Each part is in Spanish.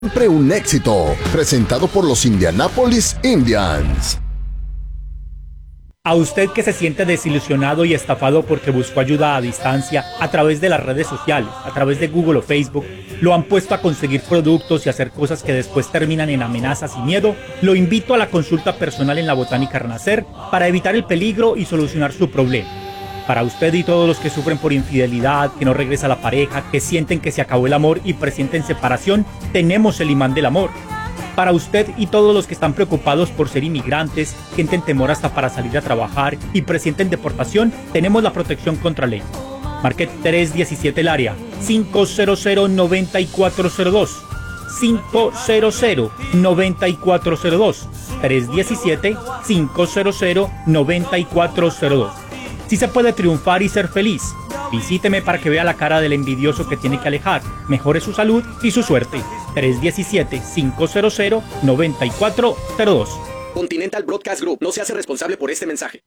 Siempre un éxito, presentado por los Indianapolis Indians. A usted que se siente desilusionado y estafado porque buscó ayuda a distancia a través de las redes sociales, a través de Google o Facebook, lo han puesto a conseguir productos y hacer cosas que después terminan en amenazas y miedo, lo invito a la consulta personal en la Botánica Renacer para evitar el peligro y solucionar su problema. Para usted y todos los que sufren por infidelidad, que no regresa la pareja, que sienten que se acabó el amor y presienten separación, tenemos el imán del amor. Para usted y todos los que están preocupados por ser inmigrantes, sienten temor hasta para salir a trabajar y presienten deportación, tenemos la protección contra ley. Marque 317 el área, 500-9402, 500-9402, 317-500-9402. Si se puede triunfar y ser feliz. Visíteme para que vea la cara del envidioso que tiene que alejar, mejore su salud y su suerte. 317-500-9402. Continental Broadcast Group no se hace responsable por este mensaje.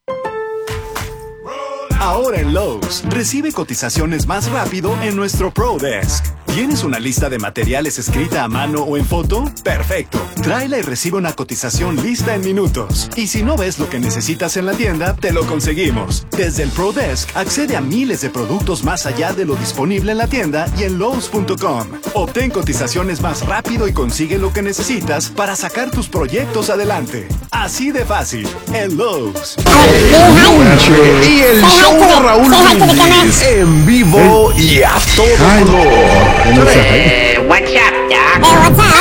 Ahora en Lowe's, recibe cotizaciones más rápido en nuestro Pro Desk. ¿Tienes una lista de materiales escrita a mano o en foto? ¡Perfecto! Tráela y recibe una cotización lista en minutos. Y si no ves lo que necesitas en la tienda, te lo conseguimos. Desde el Pro Desk, accede a miles de productos más allá de lo disponible en la tienda y en Lowe's.com. Obtén cotizacionnes más rápido y consigue lo que necesitas para sacar tus proyectos adelante. Así de fácil, en Lowe's. Y el show de Raúl Brindis en vivo y a todo color. What's up, Doc? What's up?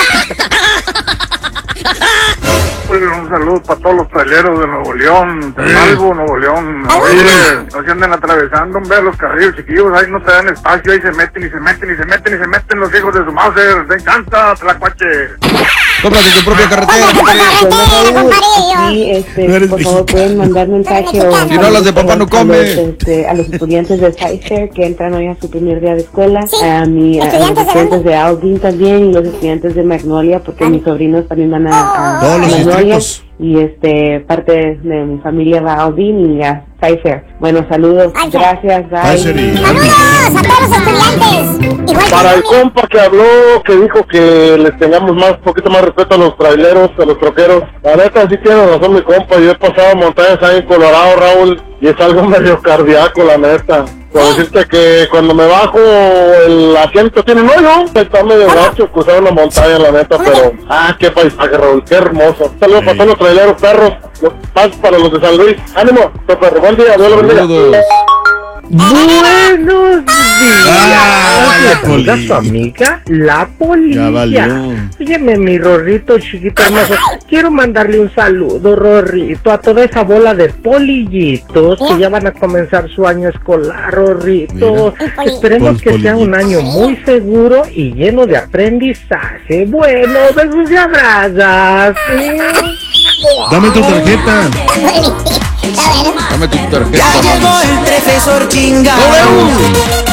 Un saludo para todos los traileros de Nuevo León, de Salvo, Nuevo León. Oye, no se anden atravesando, hombre, los carrillos chiquillos, ahí no te dan espacio, ahí se meten y se meten y se meten y se meten los hijos de su Mauser. ¡Te encanta, Tlacuache! Cómprate tu propia carretera. Sí, por favor, pueden mandar mensaje o si no, las de papá no come. A los estudiantes de SciFair que entran hoy a su primer día de escuela, a los estudiantes de Aldin también y los estudiantes de Magnolia, porque mis sobrinos también van a todos los Magnolia. distritos. Y parte de mi familia va a Aldin y a SciFair. Bueno, saludos, gracias, bye. Saludos a todos los estudiantes. Igual Para el compa que habló, que dijo que les tengamos un poquito más respeto a los traileros, a los troqueros. La neta sí tiene razón mi compa, yo he pasado montañas ahí en Colorado, Raúl, y es algo medio cardíaco, la neta. Por decirte que cuando me bajo el asiento tiene un hoyo, está medio gacho cruzar una montaña, la neta, pero qué paisaje, Raúl, qué hermoso. Saludos para todos los traileros, perros, paz para los de San Luis. Ánimo, super, buen día, Dios lo bendiga. Buenos días. Oiga, su amiga, la polilla. Sígueme, mi Rorrito chiquito hermoso. Quiero mandarle un saludo, Rorrito, a toda esa bola de polillitos que ya van a comenzar su año escolar, Rorrito. Esperemos que sea un año muy seguro y lleno de aprendizaje. Bueno, besos y abrazos. Dame tu tarjeta. Dame tu tarjeta. Ya llegó el profesor chingado.